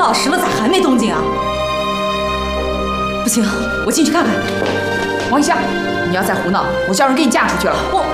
多小时了，咋还没动静啊？不行，我进去看看。 王一香，你要再胡闹，我叫人给你嫁出去了。